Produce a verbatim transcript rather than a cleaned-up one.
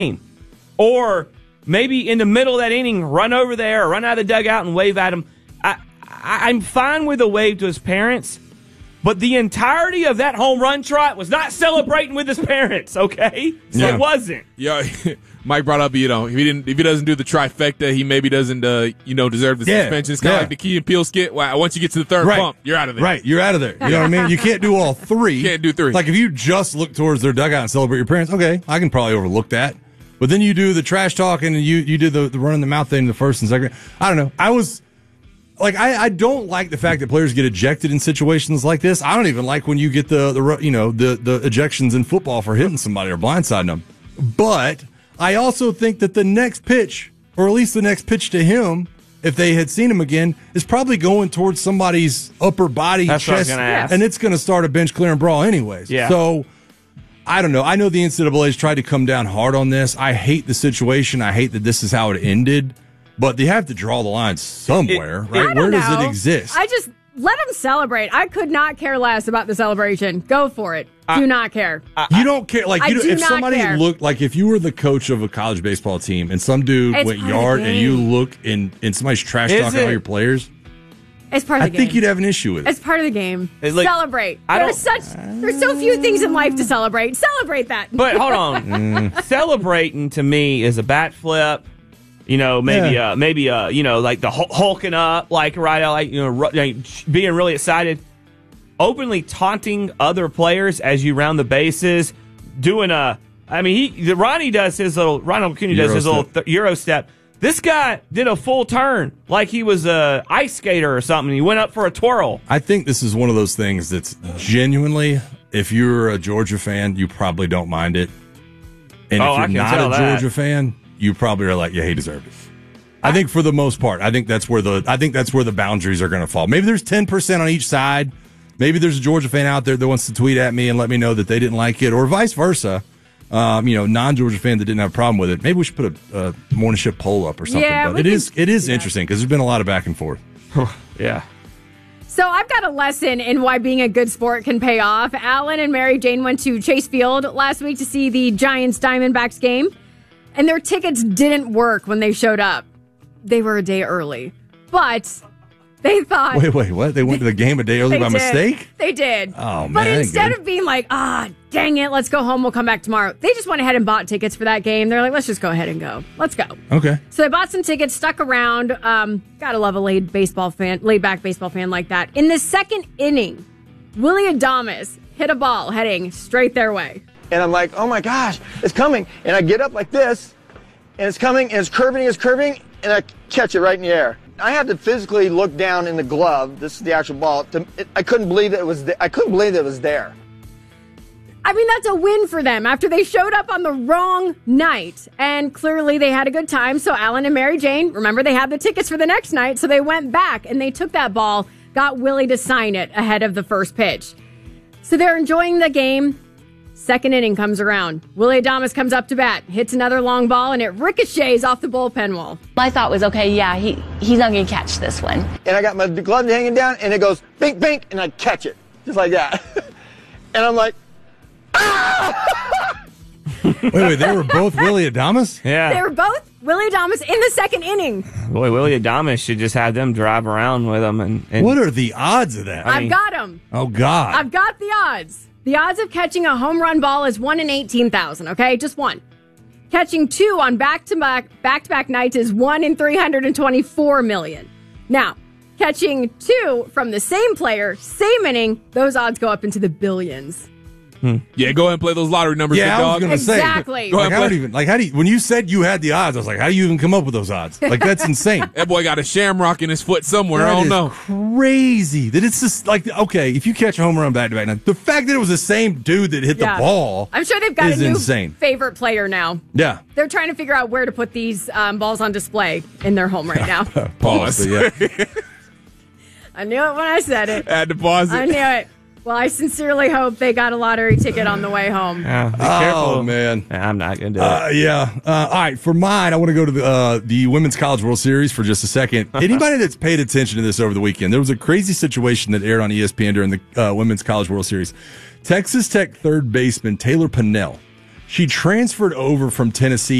Or maybe in the middle of that inning, run over there or run out of the dugout and wave at him. I, I, I'm fine with a wave to his parents, but the entirety of that home run trot was not celebrating with his parents, okay? So Yeah. it wasn't. Yeah, Mike brought up, you know, if he didn't, if he doesn't do the trifecta, he maybe doesn't, uh, you know, deserve the Yeah, suspension. It's kind of yeah. like the Key and Peele skit. Wow, once you get to the third Right. pump, you're out of there. Right, you're out of there. You know what I mean? You can't do all three. You can't do three. Like if you just look towards their dugout and celebrate your parents, okay, I can probably overlook that. But then you do the trash talking and you you did the, the running the mouth thing in the first and second. I don't know. I was like, I, I don't like the fact that players get ejected in situations like this. I don't even like when you get the the you know the the ejections in football for hitting somebody or blindsiding them. But I also think that the next pitch, or at least the next pitch to him, if they had seen him again, is probably going towards somebody's upper body, That's what I was chest, gonna ask. and it's going to start a bench clearing brawl anyways. Yeah. So I don't know. I know the N C double A's tried to come down hard on this. I hate the situation. I hate that this is how it ended. But they have to draw the line somewhere, I right? don't Where does know. it exist? I just let them celebrate. I could not care less about the celebration. Go for it. Do not care. You don't care. Like, I you know, do if not somebody care. looked like if you were the coach of a college baseball team and some dude It's went part of the yard and game. you look and, and somebody's trash Is talking it? all your players, It's part of I the think game. you'd have an issue with it. It's part of the game. It's like- Celebrate. I There's don't- such there's so few things in life to celebrate. Celebrate that. But hold on. Mm. Celebrating to me is a bat flip. You know, maybe, Yeah. uh, maybe, uh, you know, like the hul- hulking up, like right, like you know, ru- like, being really excited, openly taunting other players as you round the bases, doing a. I mean, he Ronnie does his little Ronald Acuna does Euro his little step. th- Euro step. This guy did a full turn like he was a ice skater or something. He went up for a twirl. I think this is one of those things that's genuinely, if you're a Georgia fan, you probably don't mind it. And Oh, if I you're can not tell a that. Georgia fan, you probably are like, yeah, he deserved it. I think for the most part, I think that's where the I think that's where the boundaries are going to fall. Maybe there's ten percent on each side. Maybe there's a Georgia fan out there that wants to tweet at me and let me know that they didn't like it, or vice versa. Um, you know, non-Georgia fan that didn't have a problem with it. Maybe we should put a, a morning shift poll up or something. Yeah, but we it can is it is do that. interesting because there's been a lot of back and forth. Yeah. So I've got a lesson in why being a good sport can pay off. Alan and Mary Jane went to Chase Field last week to see the Giants Diamondbacks game, and their tickets didn't work when they showed up. They were a day early, but they thought Wait, wait, what? They went to the game a day early they by did. mistake? They did. Oh, man, But that ain't instead good. of being like, ah, dang it, let's go home, we'll come back tomorrow, they just went ahead and bought tickets for that game. They're like, let's just go ahead and go. Let's go. Okay. So they bought some tickets, stuck around. Um, gotta love a laid baseball fan, laid back baseball fan like that. In the second inning, Willie Adames hit a ball heading straight their way. And I'm like, oh my gosh, it's coming. And I get up like this, and it's coming, and it's curving, it's curving, and I catch it right in the air. I had to physically look down in the glove. This is the actual ball. To, it, I couldn't believe that it was. Th- I couldn't believe that it was there. I mean, that's a win for them after they showed up on the wrong night. And clearly they had a good time. So Alan and Mary Jane, remember, they had the tickets for the next night. So they went back and they took that ball, got Willie to sign it ahead of the first pitch. So they're enjoying the game. Second inning comes around. Willie Adames comes up to bat, hits another long ball, and it ricochets off the bullpen wall. My thought was, okay, yeah, he, he's not going to catch this one. And I got my glove hanging down, and it goes bink, bink, and I catch it just like that. And I'm like, Wait, wait, they were both Willie Adames? Yeah. They were both Willie Adames in the second inning. Boy, Willie Adames should just have them drive around with him. And, and What are the odds of that? I I've mean- got him. Oh, God. I've got the odds. The odds of catching a home run ball is one in eighteen thousand, okay? Just one. Catching two on back-to-back back-to-back nights is one in three hundred twenty-four million. Now, catching two from the same player, same inning, those odds go up into the billions. Yeah, go ahead and play those lottery numbers, Yeah, big I was dog. gonna say. Exactly. Go Like, ahead I and don't play. even, like, how do you, when you said you had the odds, I was like, how do you even come up with those odds? Like, that's insane. That boy got a shamrock in his foot somewhere. I That don't is know. crazy that it's just like, okay, if you catch a home run back to back, now the fact that it was the same dude that hit Yeah. the ball, I'm sure they've got a is new insane. favorite player now. Yeah. They're trying to figure out where to put these um, balls on display in their home right now. Pause. But yeah. I knew it when I said it. Had to pause I it. knew it. Well, I sincerely hope they got a lottery ticket on the way home. Yeah, be Oh, careful. man. Nah, I'm not going to do Uh, it. yeah. Uh, all right. For mine, I want to go to the uh, the Women's College World Series for just a second. Anybody that's paid attention to this over the weekend, there was a crazy situation that aired on E S P N during the uh, Women's College World Series. Texas Tech third baseman Taylor Pennell, She transferred over from Tennessee